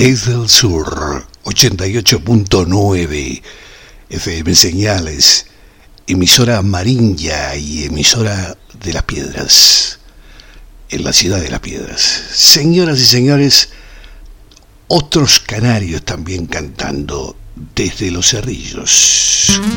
Desde el sur, 88.9 FM Señales, emisora amarilla y emisora de Las Piedras, en la ciudad de Las Piedras. Señoras y señores, otros canarios también cantando desde Los Cerrillos.